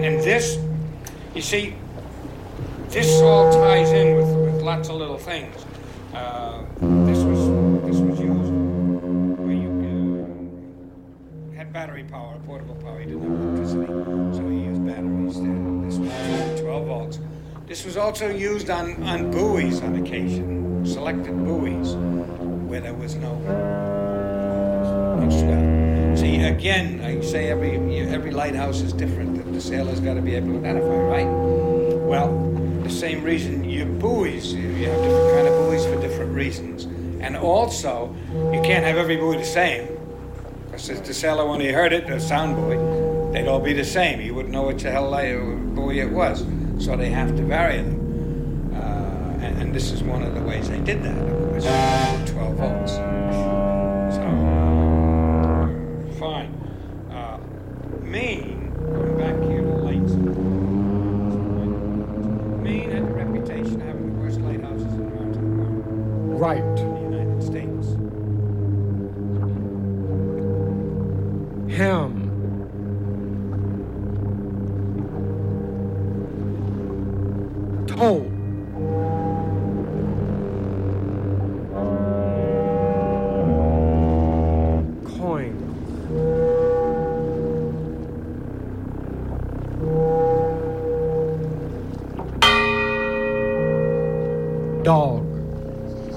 And this, you see, this all ties in with lots of little things. This was used where you had battery power, portable power. You didn't have electricity, so you used batteries. This was 12 volts. This was also used on buoys on occasion, selected buoys, where there was no swell. See, again, I say every lighthouse is different. The sailor's got to be able to identify, right? Well, the same reason you buoys, you have different kind of buoys for different reasons. And also, you can't have every buoy the same. Because the sailor, when he heard it, the sound buoy, they'd all be the same. He wouldn't know what the hell buoy it was. So they have to vary them. And this is one of the ways they did that, of course, 12 volts. So, fine. Maine, going back here to lights. Maine had the reputation of having the worst lighthouses around the world. Right. In the United States. Him. Toll. Coin. Dog.